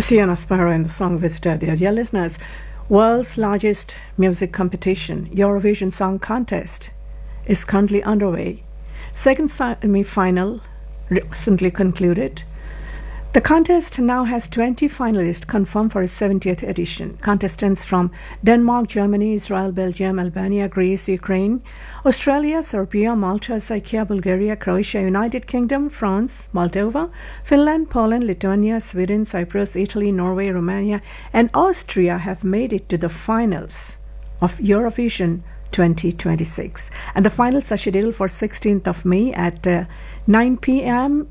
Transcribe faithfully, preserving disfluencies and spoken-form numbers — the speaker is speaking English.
Sienna Sparrow and the song Visitor there. Dear listeners, world's largest music competition, Eurovision Song Contest, is currently underway. Second semi-final recently concluded. The contest now has twenty finalists confirmed for its seventieth edition. Contestants from Denmark, Germany, Israel, Belgium, Albania, Greece, Ukraine, Australia, Serbia, Malta, Czechia, Bulgaria, Croatia, United Kingdom, France, Moldova, Finland, Poland, Lithuania, Sweden, Cyprus, Italy, Norway, Romania, and Austria have made it to the finals of Eurovision twenty twenty-six. And the finals are scheduled for sixteenth of May at uh, nine p.m.